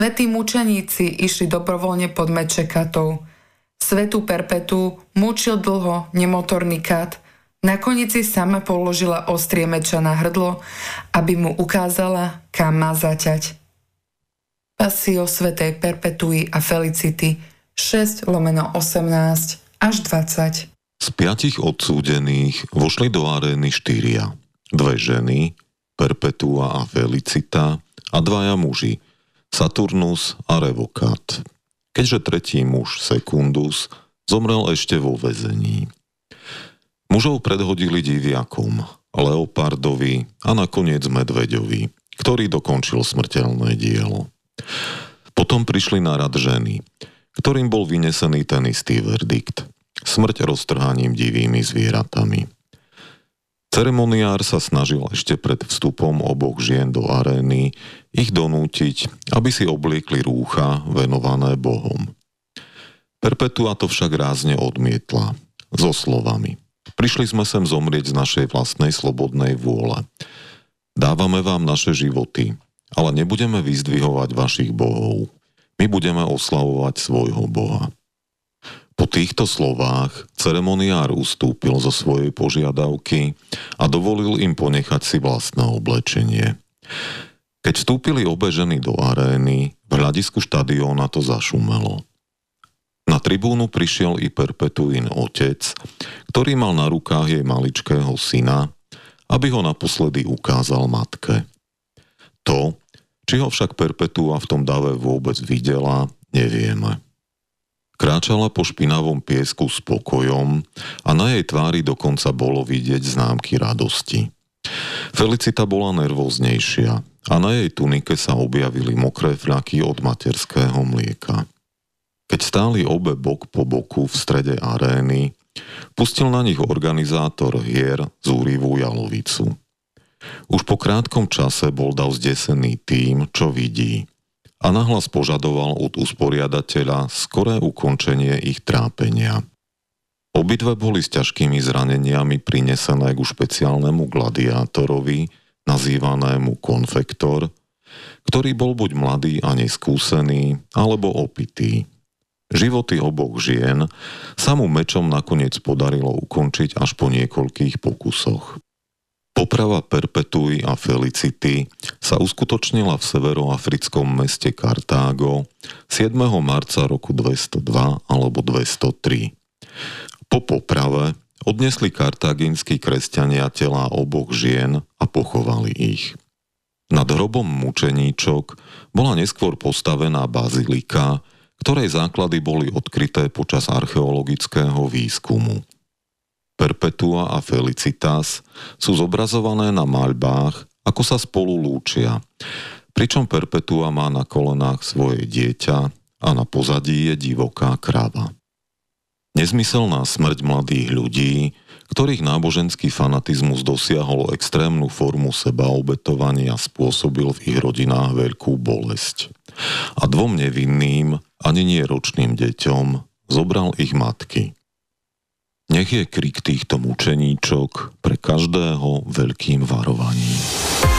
Svätí mučeníci išli dobrovoľne pod meče katov. Svätú Perpetu mučil dlho nemotorný kat. Nakoniec si sama položila ostrie meča na hrdlo, aby mu ukázala, kam má zaťať. Pasio svätej Perpetui a Felicity 6/18 až 20. Z 5 odsúdených vošli do arény 4. 2 ženy, Perpetua a Felicita, a 2 muži, Saturnus a Revocat. Keďže tretí muž, Secundus, zomrel ešte vo väzení. Mužov predhodili diviakom, Leopardovi a nakoniec Medveďovi, ktorý dokončil smrteľné dielo. Potom prišli na rad ženy, ktorým bol vynesený ten istý verdikt. Smrť roztrhaním divými zvieratami. Ceremoniár sa snažil ešte pred vstupom oboch žien do arény ich donútiť, aby si obliekli rúcha venované bohom. Perpetua to však rázne odmietla, so slovami: Prišli sme sem zomrieť z našej vlastnej slobodnej vôle. Dávame vám naše životy, ale nebudeme vyzdvihovať vašich bohov. My budeme oslavovať svojho boha. Po týchto slovách ceremoniár ustúpil zo svojej požiadavky a dovolil im ponechať si vlastné oblečenie. Keď vstúpili obe ženy do arény, v hľadisku štadióna to zašumelo. Na tribúnu prišiel i Perpetuín otec, ktorý mal na rukách jej maličkého syna, aby ho naposledy ukázal matke. To, či ho však Perpetua v tom dave vôbec videla, nevieme. Kráčala po špinavom piesku s pokojom a na jej tvári dokonca bolo vidieť známky radosti. Felicita bola nervóznejšia a na jej tunike sa objavili mokré fľaky od materského mlieka. Keď stáli obe bok po boku v strede arény, pustil na nich organizátor hier zúrivú jalovicu. Už po krátkom čase bol dav zdesený tým, čo vidí, a nahlas požadoval od usporiadateľa skoré ukončenie ich trápenia. Obidve boli s ťažkými zraneniami prinesené ku špeciálnemu gladiátorovi, nazývanému konfektor, ktorý bol buď mladý a neskúsený, alebo opitý. Životy oboch žien sa mu mečom nakoniec podarilo ukončiť až po niekoľkých pokusoch. Poprava Perpetuy a Felicity sa uskutočnila v severoafrickom meste Kartágo 7. marca roku 202 alebo 203. Po poprave odnesli kartáginskí kresťania telá oboch žien a pochovali ich. Nad hrobom mučeníčok bola neskôr postavená bazilika, ktorej základy boli odkryté počas archeologického výskumu. Perpetua a Felicitas sú zobrazované na maľbách, ako sa spolu lúčia, pričom Perpetua má na kolenách svoje dieťa a na pozadí je divoká krava. Nezmyselná smrť mladých ľudí, ktorých náboženský fanatizmus dosiahol extrémnu formu sebaobetovania, spôsobil v ich rodinách veľkú bolesť. A 2 nevinným, ani nie ročným deťom zobral ich matky. Nech je krik týchto mučeníčok pre každého veľkým varovaním.